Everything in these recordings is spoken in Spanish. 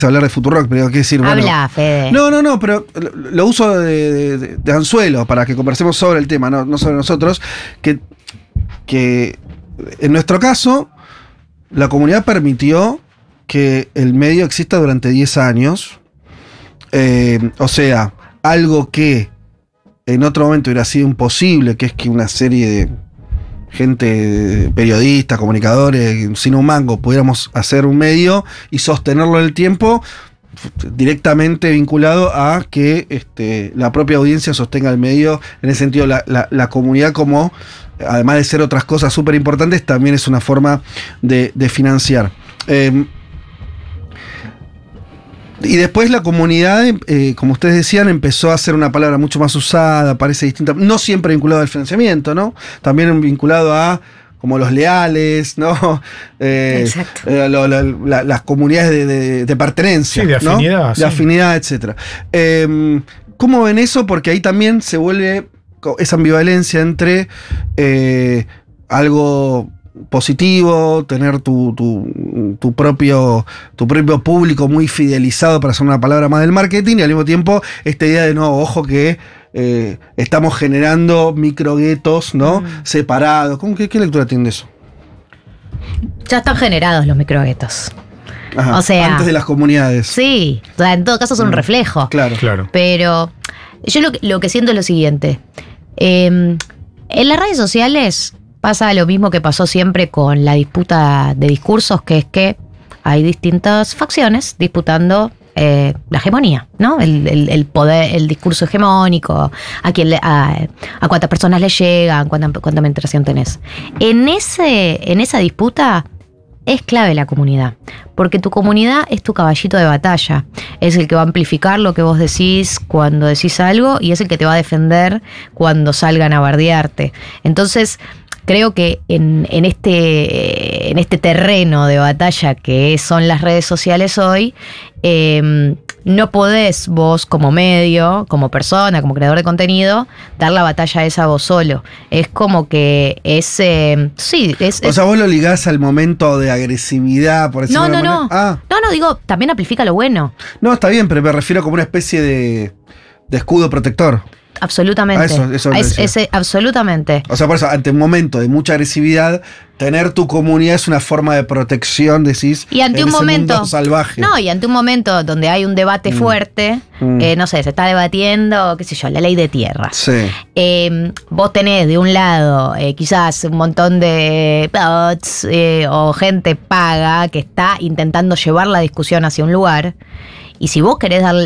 hablar de Futurock, pero hay que decir, bueno... Habla, Fede. No, pero lo uso de anzuelo para que conversemos sobre el tema, no sobre nosotros, que en nuestro caso, la comunidad permitió que el medio exista durante 10 años, o sea, algo que en otro momento hubiera sido imposible, que es que una serie de gente, periodistas, comunicadores, sin un mango, pudiéramos hacer un medio y sostenerlo en el tiempo, directamente vinculado a que la propia audiencia sostenga el medio. En ese sentido, la comunidad, como además de ser otras cosas súper importantes, también es una forma de financiar. Y después la comunidad, como ustedes decían, empezó a ser una palabra mucho más usada, parece distinta, no siempre vinculado al financiamiento, ¿no? También vinculado a como los leales, ¿no? Exacto. Las comunidades de pertenencia. Sí, de afinidad. ¿no? Sí. De afinidad, etc. ¿Cómo ven eso? Porque ahí también se vuelve esa ambivalencia entre algo positivo, tener tu propio público muy fidelizado, para hacer una palabra más del marketing, y al mismo tiempo esta idea de no, ojo que estamos generando microguetos, ¿no? Separados. ¿Qué lectura tiene de eso? Ya están generados los microguetos. Ajá, o sea, antes de las comunidades. Sí, o sea, en todo caso son un reflejo. Claro. Pero yo lo que siento es lo siguiente. En las redes sociales pasa lo mismo que pasó siempre con la disputa de discursos, que es que hay distintas facciones disputando la hegemonía, ¿no? El poder, el discurso hegemónico, a cuántas personas le llegan, cuánta penetración tenés. En esa disputa es clave la comunidad, porque tu comunidad es tu caballito de batalla, es el que va a amplificar lo que vos decís cuando decís algo y es el que te va a defender cuando salgan a bardearte. Entonces, creo que en este terreno de batalla que son las redes sociales hoy, no podés vos como medio, como persona, como creador de contenido, dar la batalla esa vos solo. Es como que o sea, vos lo ligás al momento de agresividad, por decirlo de alguna manera. Ah. No, digo, también amplifica lo bueno. No, está bien, pero me refiero como una especie de escudo protector. Absolutamente. Eso absolutamente. O sea, por eso, ante un momento de mucha agresividad, tener tu comunidad es una forma de protección, decís. Y ante un momento mundo salvaje. No, y ante un momento donde hay un debate fuerte, no sé, se está debatiendo, qué sé yo, la ley de tierra. Sí. Vos tenés de un lado quizás un montón de bots o gente paga que está intentando llevar la discusión hacia un lugar. Y si vos querés dar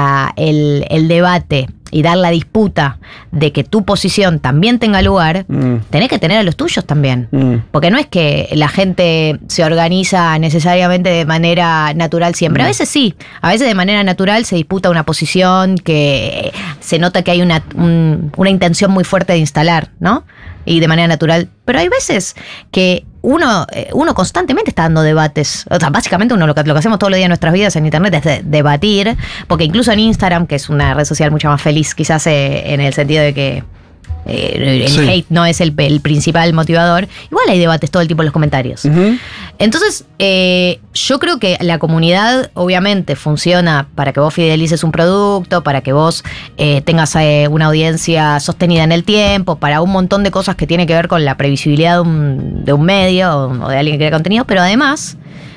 el debate y dar la disputa de que tu posición también tenga lugar, tenés que tener a los tuyos también. Porque no es que la gente se organiza necesariamente de manera natural siempre. A veces sí, a veces de manera natural se disputa una posición que se nota que hay una intención muy fuerte de instalar, ¿no? Y de manera natural. Pero hay veces que uno constantemente está dando debates. O sea, básicamente lo que hacemos todos los días en nuestras vidas en internet es debatir, porque incluso en Instagram, que es una red social mucho más feliz, quizás en el sentido de que el hate no es el principal motivador, igual hay debates todo el tiempo en los comentarios. Entonces, yo creo que la comunidad obviamente funciona para que vos fidelices un producto, para que vos tengas una audiencia sostenida en el tiempo, para un montón de cosas que tiene que ver con la previsibilidad de un medio o de alguien que crea contenido, pero además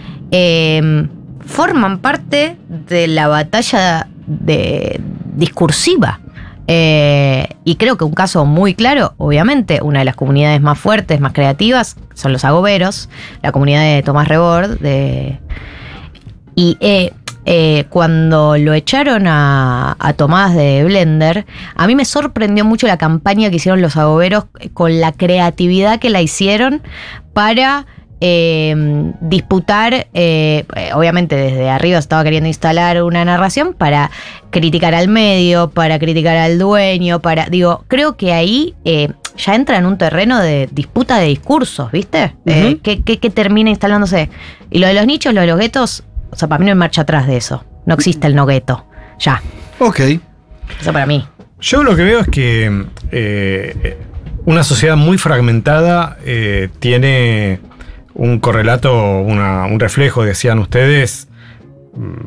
forman parte de la batalla discursiva. Y creo que un caso muy claro, obviamente, una de las comunidades más fuertes, más creativas, son los agoberos, la comunidad de Tomás Rebord. Cuando lo echaron a Tomás de Blender, a mí me sorprendió mucho la campaña que hicieron los agoberos con la creatividad que la hicieron para disputar, obviamente desde arriba estaba queriendo instalar una narración para criticar al medio, para criticar al dueño, creo que ahí ya entra en un terreno de disputa de discursos, ¿viste? Que termina instalándose. Y lo de los nichos, lo de los guetos, o sea, para mí no hay marcha atrás de eso. No existe el no gueto. Ya. Ok. Eso para mí. Yo lo que veo es que una sociedad muy fragmentada tiene un correlato, un reflejo, decían ustedes,